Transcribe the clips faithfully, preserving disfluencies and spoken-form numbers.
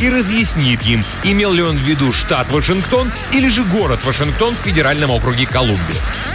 и разъяснит им, имел ли он в виду штат Вашингтон или же город Вашингтон в федеральном округе Колумбия.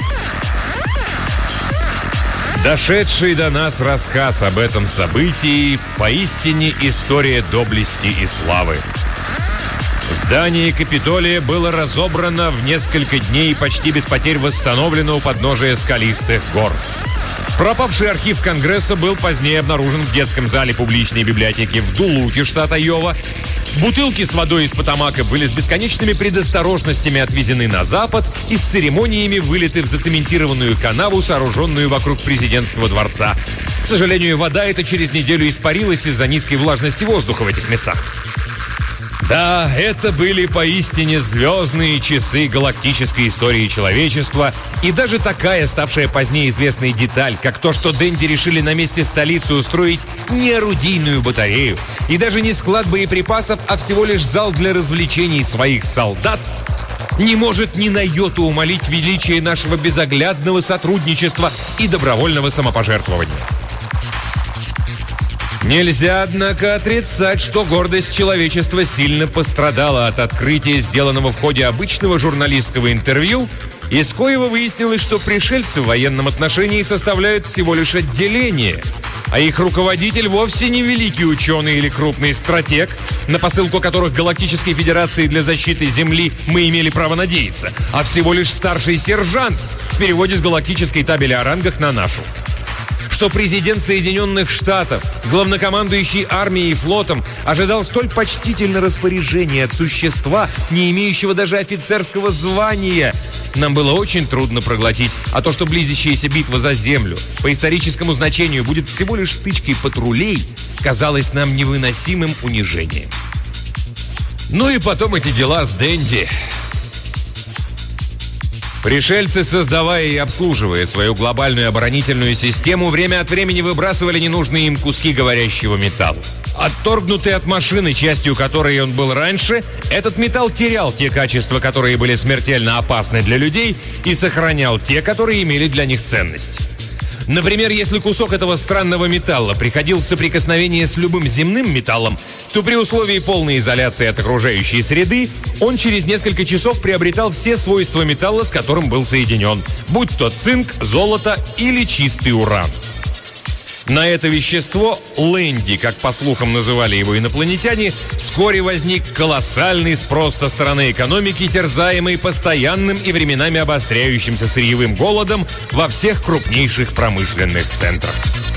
Дошедший до нас рассказ об этом событии поистине история доблести и славы. Здание Капитолия было разобрано в несколько дней и почти без потерь восстановлено у подножия скалистых гор. Пропавший архив Конгресса был позднее обнаружен в детском зале публичной библиотеки в Дулуте, штат Айова. Бутылки с водой из Потомака были с бесконечными предосторожностями отвезены на запад и с церемониями вылиты в зацементированную канаву, сооруженную вокруг президентского дворца. К сожалению, вода эта через неделю испарилась из-за низкой влажности воздуха в этих местах. Да, это были поистине звездные часы галактической истории человечества, и даже такая, ставшая позднее известной деталь, как то, что Денди решили на месте столицы устроить не орудийную батарею, и даже не склад боеприпасов, а всего лишь зал для развлечений своих солдат, не может ни на йоту умалить величие нашего безоглядного сотрудничества и добровольного самопожертвования. Нельзя, однако, отрицать, что гордость человечества сильно пострадала от открытия, сделанного в ходе обычного журналистского интервью, из коего выяснилось, что пришельцы в военном отношении составляют всего лишь отделение, а их руководитель вовсе не великий ученый или крупный стратег, на посылку которых Галактической Федерации для защиты Земли мы имели право надеяться, а всего лишь старший сержант в переводе с галактической табели о рангах на нашу. Что президент Соединенных Штатов, главнокомандующий армией и флотом, ожидал столь почтительного распоряжения от существа, не имеющего даже офицерского звания, нам было очень трудно проглотить. А то, что близящаяся битва за землю по историческому значению будет всего лишь стычкой патрулей, казалось нам невыносимым унижением. Ну и потом эти дела с Денди. Пришельцы, создавая и обслуживая свою глобальную оборонительную систему, время от времени выбрасывали ненужные им куски говорящего металла. Отторгнутый от машины, частью которой он был раньше, этот металл терял те качества, которые были смертельно опасны для людей, и сохранял те, которые имели для них ценность. Например, если кусок этого странного металла приходил в соприкосновение с любым земным металлом, то при условии полной изоляции от окружающей среды он через несколько часов приобретал все свойства металла, с которым был соединен, будь то цинк, золото или чистый уран. На это вещество, Лэнди, как по слухам называли его инопланетяне, вскоре возник колоссальный спрос со стороны экономики, терзаемой постоянным и временами обостряющимся сырьевым голодом во всех крупнейших промышленных центрах.